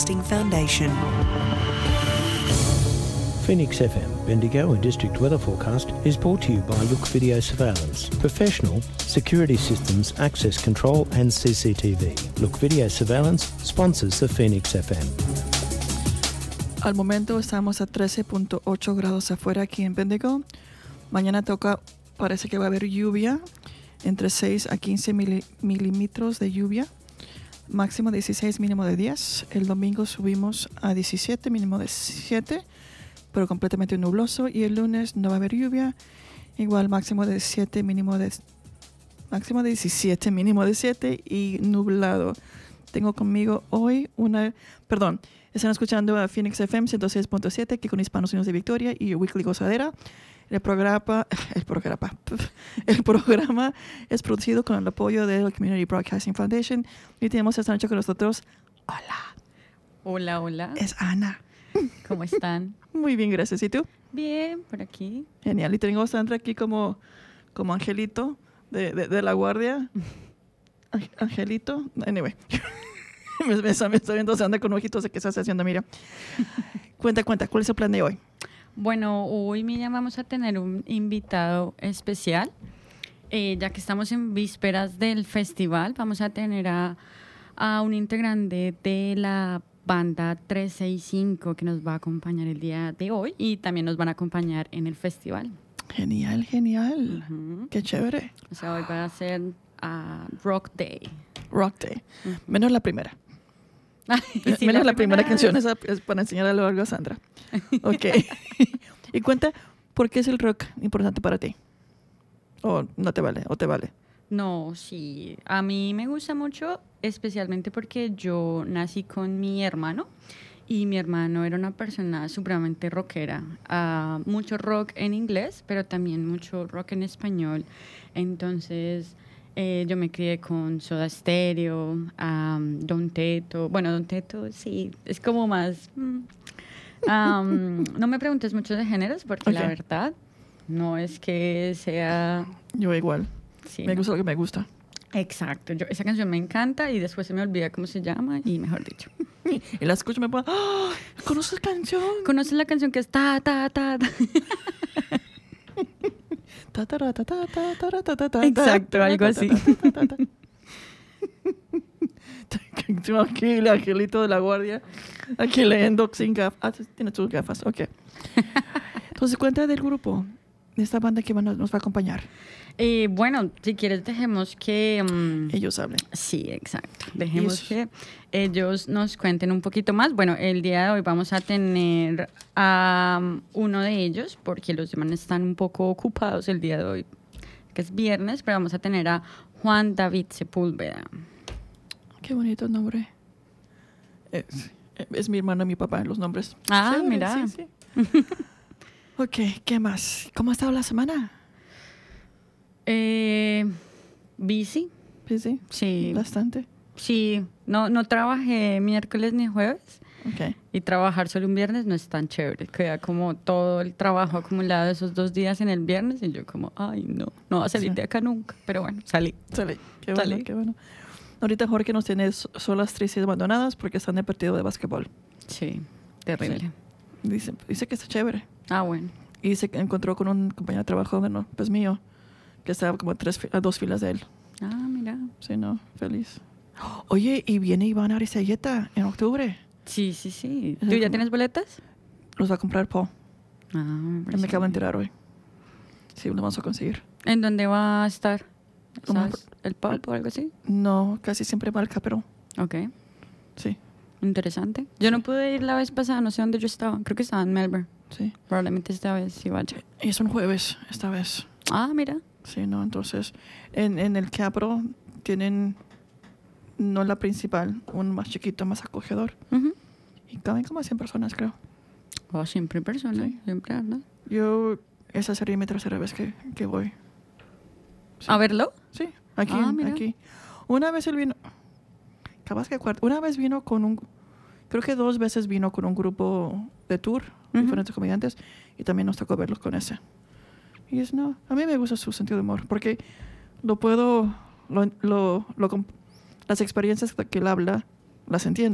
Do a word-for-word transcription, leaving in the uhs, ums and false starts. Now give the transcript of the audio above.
Foundation. Phoenix F M, Bendigo and District Weather Forecast is brought to you by Look Video Surveillance. Professional security systems, access control and C C T V. Look Video Surveillance sponsors the Phoenix F M. Al momento estamos a trece punto ocho grados afuera aquí en Bendigo. Mañana toca, parece que va a haber lluvia, entre seis a quince mili- milímetros de lluvia. Máximo dieciséis, mínimo de diez. El domingo subimos a diecisiete, mínimo de siete, pero completamente nubloso. Y el lunes no va a haber lluvia. Igual máximo de siete, mínimo de máximo de diecisiete, mínimo de siete y nublado. Tengo conmigo hoy una, perdón, están escuchando a Phoenix F M ciento seis punto siete, aquí con Hispanos Unidos de Victoria y Weekly Gozadera. El programa, el programa, el programa es producido con el apoyo de la Community Broadcasting Foundation. Y tenemos esta noche con nosotros, hola. Hola, hola. Es Ana. ¿Cómo están? Muy bien, gracias. ¿Y tú? Bien, por aquí. Genial. Y tengo a Sandra aquí como, como angelito de, de, de la guardia. Angelito. Anyway. me, me, me está viendo Sandra con ojitos de qué estás haciendo, mira. Cuenta, cuenta. ¿Cuál es el plan de hoy? Bueno, hoy, Miriam, vamos a tener un invitado especial. Eh, ya que estamos en vísperas del festival, vamos a tener a, a un integrante de la banda trescientos sesenta y cinco que nos va a acompañar el día de hoy y también nos van a acompañar en el festival. Genial, genial. Uh-huh. Qué chévere. O sea, hoy va a ser uh, Rock Day. Rock Day. Uh-huh. Menos la primera. Sí, Menos la, la primera, primera canción es, es para enseñarle algo a Sandra. Ok. Y cuenta, ¿por qué es el rock importante para ti? ¿O no te vale? ¿O te vale? No, sí. A mí me gusta mucho, especialmente porque yo nací con mi hermano y mi hermano era una persona supremamente rockera. Uh, mucho rock en inglés, pero también mucho rock en español. Entonces, eh, yo me crié con Soda Stereo, um, Don Teto. Bueno, Don Teto sí, es como más... Mm, um, no me preguntes mucho de géneros porque okay. La verdad no es que sea... Yo igual. Sí, me no. gusta lo que me gusta. Exacto. Yo, esa canción me encanta y después se me olvida cómo se llama y mejor dicho. Y la escucho y me pongo, ¡oh! ¿Conoces la canción? ¿Conoces la canción que es ta, ta, ta, ta? Exacto, algo así. Aquí el angelito de la guardia, aquí leyendo sin gafas. Ah, tiene tus gafas, ok. Entonces, cuenta del grupo, de esta banda que nos va a acompañar. Eh, bueno, si quieres dejemos que... Um, ellos hablen. Sí, exacto. Dejemos que ellos nos cuenten un poquito más. Bueno, el día de hoy vamos a tener a um, uno de ellos, porque los demás están un poco ocupados el día de hoy, que es viernes, pero vamos a tener a Juan David Sepúlveda. Qué bonito nombre. Es, es mi hermano y mi papá en los nombres. Ah, chévere, mira. Sí, sí. Ok, ¿qué más? ¿Cómo ha estado la semana? Eh, busy. Busy. Sí. Bastante. Sí, no, no trabajé miércoles ni jueves. Okay. Y trabajar solo un viernes no es tan chévere. Queda como todo el trabajo acumulado esos dos días en el viernes y yo como, ay, no, no va a salir sí. de acá nunca. Pero bueno, salí. Salí. Qué salí. bueno, qué bueno. Ahorita Jorge nos tiene solas, tristes y abandonadas porque están en el partido de básquetbol. Sí, terrible. Sí. Dice, dice que está chévere. Ah, bueno. Y se encontró con un compañero de trabajo, bueno, pues mío, que estaba como a, tres, a dos filas de él. Ah, mira. Sí, no, feliz. Oye, y viene Iván Aricelleta en octubre. Sí, sí, sí. ¿Tú ya tienes boletas? Los va a comprar Paul. Ah, me, me acabo de enterar hoy. Sí, los vamos a conseguir. ¿En dónde va a estar? ¿Sabes? ¿El pub o algo así? No, casi siempre va al Caperón. Ok. Sí. Interesante. Yo sí. no pude ir la vez pasada, no sé dónde yo estaba. Creo que estaba en Melbourne. Sí. Probablemente esta vez sí vaya. Y es un jueves, esta vez. Ah, mira. Sí, no, entonces, en, en el Capro tienen, no la principal, un más chiquito, más acogedor. Uh-huh. Y caben como cien personas, creo. Oh, siempre personas, sí. Siempre, ¿verdad? Yo, esa sería mi tercera vez que, que voy. Sí. ¿A verlo? Sí, aquí, ah, mira. aquí. Una vez él vino, capaz que cuarto, una vez vino con un, creo que dos veces vino con un grupo de tour, uh-huh. diferentes comediantes, y también nos tocó verlos con ese. Y es, no, a mí me gusta su sentido de humor, porque lo puedo, lo, lo, lo, las experiencias que él habla, las entiendo.